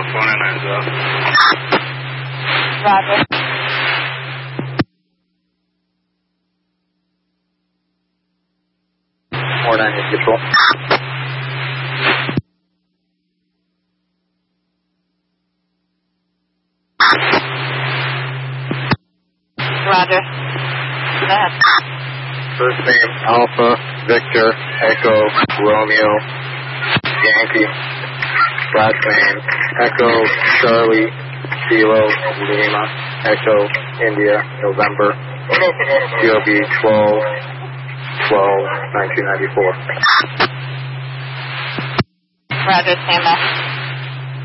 499's up. Roger. Control. Roger. Go ahead. First name Alpha, Victor, Echo, Romeo, Yankee. Last name Echo, Charlie, Kilo, Lima, Echo, India, November. GOB 12/12/1994. Roger, stand by.